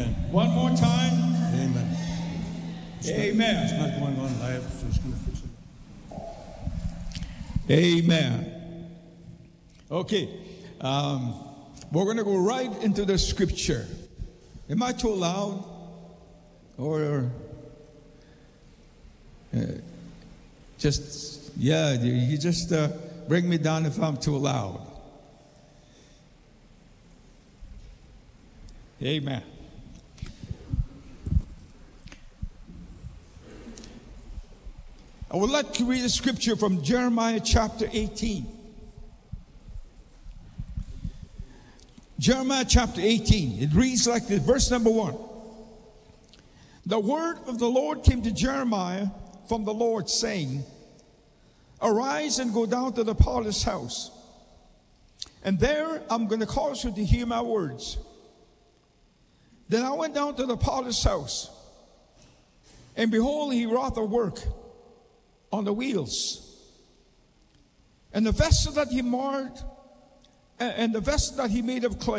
One more time. Amen. Amen. It's not going on live, so it's going to fix it. Amen. Okay. We're going to go right into the scripture. Am I too loud? Or you just bring me down if I'm too loud. Amen. I would like to read a scripture from Jeremiah chapter 18. Jeremiah chapter 18. It reads like this, verse number 1. The word of the Lord came to Jeremiah from the Lord, saying, Arise and go down to the potter's house, and there I'm going to cause you to hear my words. Then I went down to the potter's house, and behold, he wrought a work on the wheels. And the vessel that he marred, and the vessel that he made of clay,